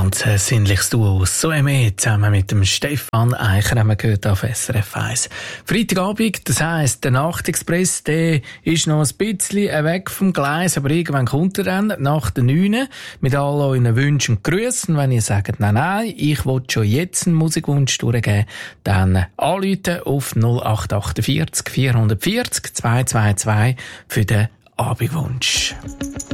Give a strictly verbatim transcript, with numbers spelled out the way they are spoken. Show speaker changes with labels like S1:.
S1: ganz ein sinnliches Duo aus Soeme zusammen mit dem Stefan Eicher haben wir gehört auf S R F eins. Freitagabend, das heisst, der Nachtexpress, der ist noch ein bisschen weg vom Gleis, aber irgendwann kommt er dann nach der neun mit all euren Wünschen und Grüßen. Wenn ihr sagt, nein, nein, ich will schon jetzt einen Musikwunsch durchgeben, dann anrufen auf null acht acht vier vier vier null zwei zwei zwei für den Abendwunsch.